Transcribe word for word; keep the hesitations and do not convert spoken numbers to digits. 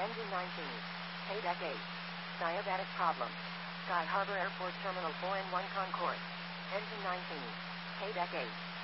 Engine nineteen. Paydeck eight. Diabatic problem. Sky Harbor Airport Terminal four and one Concourse. Engine nineteen. Paydeck eight.